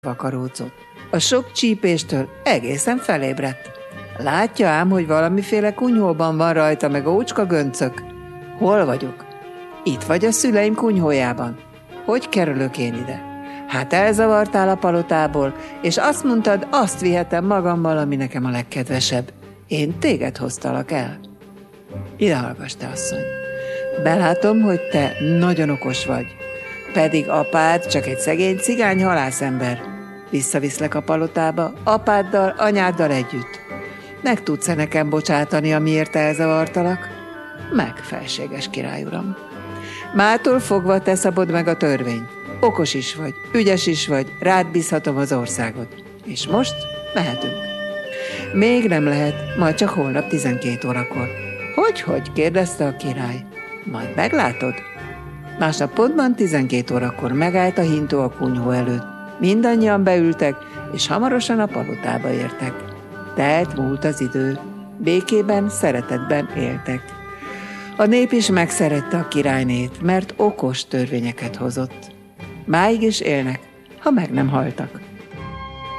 vakarócot. A sok csípéstől egészen felébredt. Látja ám, hogy valamiféle kunyhóban van rajta meg ócska göncök. Hol vagyok? Itt vagy a szüleim kunyhójában. Hogy kerülök én ide? Hát elzavartál a palotából, és azt mondtad, azt vihetem magammal, ami nekem a legkedvesebb. Én téged hoztalak el. Ide hallgass, te asszony. Belátom, hogy te nagyon okos vagy. Pedig apád csak egy szegény cigány halászember. Visszaviszlek a palotába, apáddal, anyáddal együtt. Meg tudsz-e nekem bocsátani, amiért elzavartalak? Meg, felséges király uram. Mától fogva te szabod meg a törvényt. Okos is vagy, ügyes is vagy, rád bízhatom az országot. És most mehetünk. Még nem lehet, majd csak holnap 12 órakor. Hogy? Kérdezte a király. Majd meglátod. Másnap pontban 12 órakor megállt a hintó a kunyhó előtt. Mindannyian beültek, és hamarosan a palotába értek. Telt múlt az idő. Békében, szeretetben éltek. A nép is megszerette a királynét, mert okos törvényeket hozott. Máig is élnek, ha meg nem haltak.